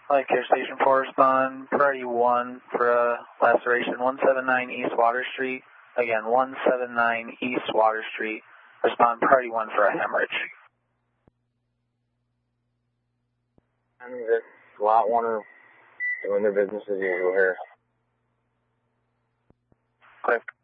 Light Care Station 4, respond priority 1 for a laceration, 179 East Water Street. Again, 179 East Water Street. Respond priority 1 for a hemorrhage. I mean, this lot 1 are doing their business as usual here. Click.